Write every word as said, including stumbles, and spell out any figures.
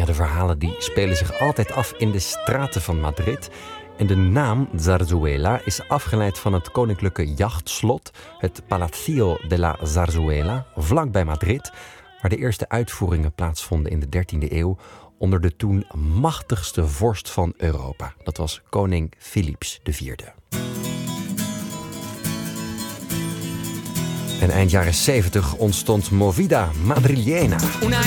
de verhalen die spelen zich altijd af in de straten van Madrid. En de naam Zarzuela is afgeleid van het koninklijke jachtslot, het Palacio de la Zarzuela, vlakbij Madrid, waar de eerste uitvoeringen plaatsvonden in de dertiende eeuw onder de toen machtigste vorst van Europa. Dat was koning Philips de vierde. En eind jaren zeventig ontstond Movida Madrilena. Una